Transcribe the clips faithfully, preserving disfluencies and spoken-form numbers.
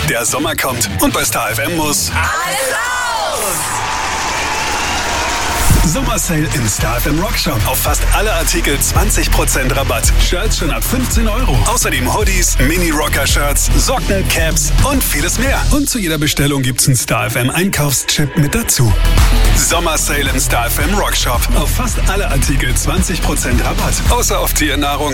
Der Sommer kommt und bei Star F M muss alles raus! Sommersale im Star F M Rockshop. Auf fast alle Artikel zwanzig Prozent Rabatt. Shirts schon ab fünfzehn Euro. Außerdem Hoodies, Mini-Rocker-Shirts, Socken, Caps und vieles mehr. Und zu jeder Bestellung gibt's einen Star F M Einkaufschip mit dazu. Sommersale im Star F M Rockshop. Auf fast alle Artikel zwanzig Prozent Rabatt. Außer auf Tiernahrung.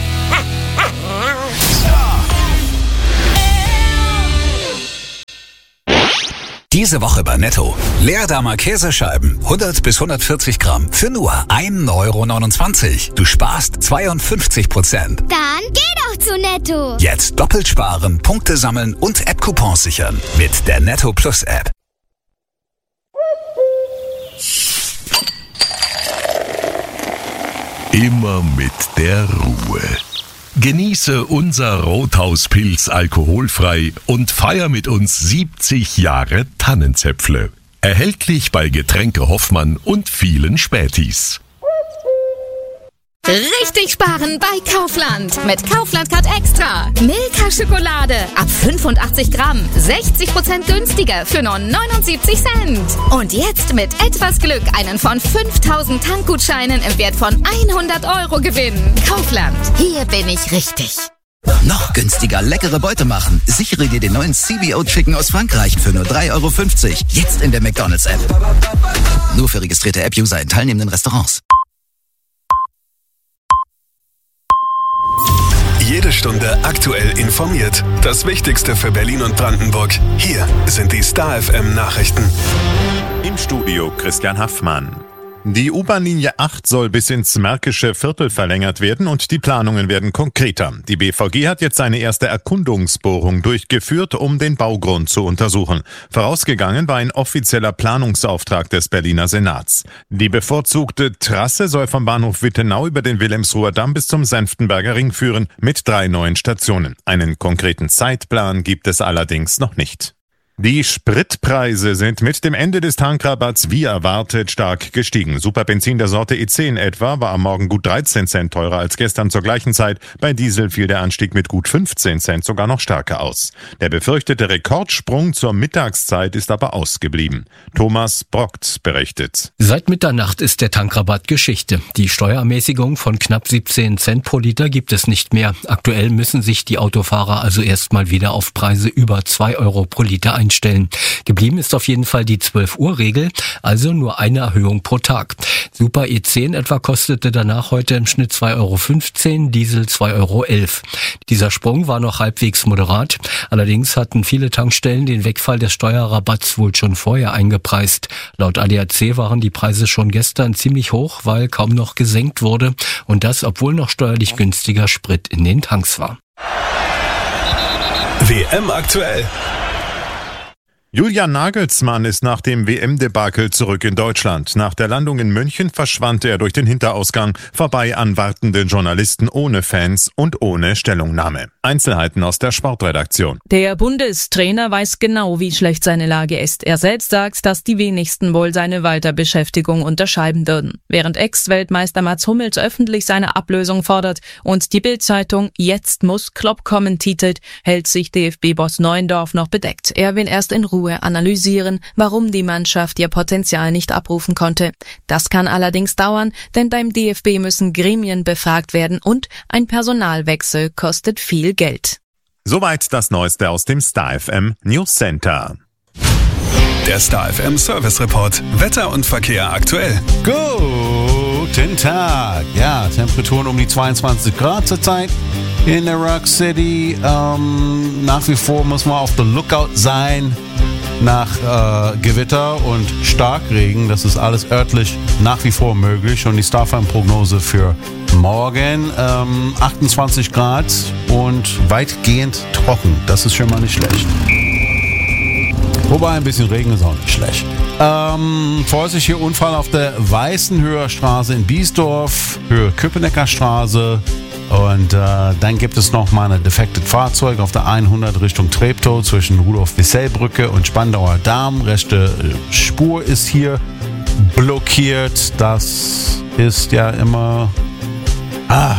Diese Woche bei Netto. Leerdammer Käsescheiben, hundert bis hundertvierzig Gramm, für nur ein Euro neunundzwanzig. Du sparst zweiundfünfzig Prozent. Dann geh doch zu Netto. Jetzt doppelt sparen, Punkte sammeln und App-Coupons sichern. Mit der Netto Plus App. Immer mit der Ruhe. Genieße unser Rothauspilz alkoholfrei und feier mit uns siebzig Jahre Tannenzäpfle. Erhältlich bei Getränke Hoffmann und vielen Spätis. Richtig sparen bei Kaufland. Mit Kaufland Card Extra. Milka Schokolade ab fünfundachtzig Gramm. sechzig Prozent günstiger für nur neunundsiebzig Cent. Und jetzt mit etwas Glück einen von fünftausend Tankgutscheinen im Wert von hundert Euro gewinnen. Kaufland. Hier bin ich richtig. Noch günstiger leckere Beute machen. Sichere dir den neuen C B O Chicken aus Frankreich für nur drei Euro fünfzig. Jetzt in der McDonald's App. Nur für registrierte App-User in teilnehmenden Restaurants. Jede Stunde aktuell informiert. Das Wichtigste für Berlin und Brandenburg. Hier sind die Star F M Nachrichten. Im Studio Christian Haffmann. Die U-Bahn-Linie acht soll bis ins Märkische Viertel verlängert werden und die Planungen werden konkreter. Die B V G hat jetzt eine erste Erkundungsbohrung durchgeführt, um den Baugrund zu untersuchen. Vorausgegangen war ein offizieller Planungsauftrag des Berliner Senats. Die bevorzugte Trasse soll vom Bahnhof Wittenau über den Wilhelmsruher Damm bis zum Senftenberger Ring führen, mit drei neuen Stationen. Einen konkreten Zeitplan gibt es allerdings noch nicht. Die Spritpreise sind mit dem Ende des Tankrabatts wie erwartet stark gestiegen. Superbenzin der Sorte E zehn etwa war am Morgen gut dreizehn Cent teurer als gestern zur gleichen Zeit. Bei Diesel fiel der Anstieg mit gut fünfzehn Cent sogar noch stärker aus. Der befürchtete Rekordsprung zur Mittagszeit ist aber ausgeblieben. Thomas Brockt berichtet. Seit Mitternacht ist der Tankrabatt Geschichte. Die Steuerermäßigung von knapp siebzehn Cent pro Liter gibt es nicht mehr. Aktuell müssen sich die Autofahrer also erstmal wieder auf Preise über zwei Euro pro Liter einstellen. Geblieben ist auf jeden Fall die zwölf Uhr Regel, also nur eine Erhöhung pro Tag. Super E zehn etwa kostete danach heute im Schnitt zwei Euro fünfzehn, Diesel zwei Euro elf. Dieser Sprung war noch halbwegs moderat. Allerdings hatten viele Tankstellen den Wegfall des Steuerrabatts wohl schon vorher eingepreist. Laut A D A C waren die Preise schon gestern ziemlich hoch, weil kaum noch gesenkt wurde. Und das, obwohl noch steuerlich günstiger Sprit in den Tanks war. W M aktuell. Julian Nagelsmann ist nach dem W M-Debakel zurück in Deutschland. Nach der Landung in München verschwand er durch den Hinterausgang, vorbei an wartenden Journalisten ohne Fans und ohne Stellungnahme. Einzelheiten aus der Sportredaktion. Der Bundestrainer weiß genau, wie schlecht seine Lage ist. Er selbst sagt, dass die wenigsten wohl seine Weiterbeschäftigung unterschreiben würden. Während Ex-Weltmeister Mats Hummels öffentlich seine Ablösung fordert und die Bild-Zeitung "Jetzt muss Klopp kommen" titelt, hält sich D F B-Boss Neuendorf noch bedeckt. Er will erst in Ruhe analysieren, warum die Mannschaft ihr Potenzial nicht abrufen konnte. Das kann allerdings dauern, denn beim D F B müssen Gremien befragt werden und ein Personalwechsel kostet viel Geld. Soweit das Neueste aus dem Star F M News Center. Der Star F M Service Report. Wetter und Verkehr aktuell. Guten Tag. Ja, Temperaturen um die zweiundzwanzig Grad zurzeit in der Rock City. Ähm, nach wie vor muss man auf the Lookout sein nach äh, Gewitter und Starkregen. Das ist alles örtlich nach wie vor möglich. Und die Starfam-Prognose für morgen ähm, achtundzwanzig Grad und weitgehend trocken. Das ist schon mal nicht schlecht. Wobei ein bisschen Regen ist auch nicht schlecht. Ähm, vorsichtiger Unfall auf der Weißenhöher Straße in Biesdorf, Höhe Köpenicker Straße. Und äh, dann gibt es noch mal ein defektes Fahrzeug auf der hundert Richtung Treptow zwischen Rudolf-Wissell-Brücke und Spandauer Damm. Rechte Spur ist hier blockiert. Das ist ja immer ah, auf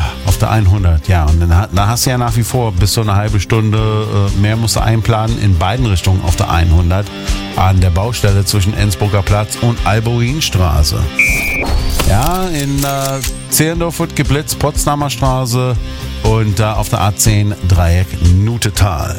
der hundert, ja. Und dann da hast du ja nach wie vor bis zu eine halbe Stunde äh, mehr musst du einplanen in beiden Richtungen auf der hundert an der Baustelle zwischen Ensburger Platz und Alboinstraße. Ja, in äh, Zehlendorf wird geblitzt, Potsdamer Straße und äh, auf der A zehn Dreieck Nutetal.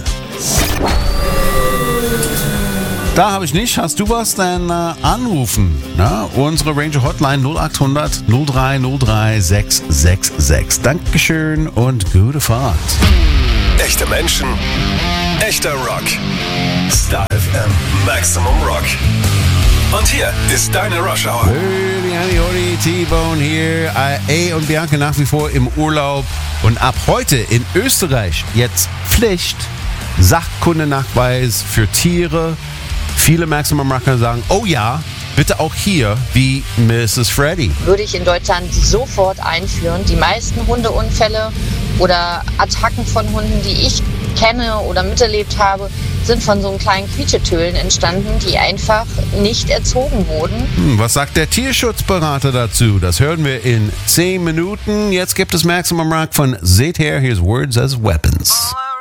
Da habe ich nicht. Hast du was? Dann äh, anrufen. Na? Unsere Ranger Hotline null acht hundert null drei null drei sechs sechs sechs. Dankeschön und gute Fahrt. Echte Menschen, echter Rock. Star F M Maximum Rock. Und hier ist deine Rush Hour. Hey, Annie, Hodi, T-Bone hier. A und Bianca nach wie vor im Urlaub. Und ab heute in Österreich jetzt Pflicht. Sachkundenachweis für Tiere. Viele Maximum Rocker sagen, oh ja, bitte auch hier, wie Missus Freddy. Würde ich in Deutschland sofort einführen. Die meisten Hundeunfälle oder Attacken von Hunden, die ich kenne oder miterlebt habe, sind von so einem kleinen Quietschetölen entstanden, die einfach nicht erzogen wurden. Hm, was sagt der Tierschutzberater dazu? Das hören wir in zehn Minuten. Jetzt gibt es Maximum Rock von Seht her, here's Words as Weapons.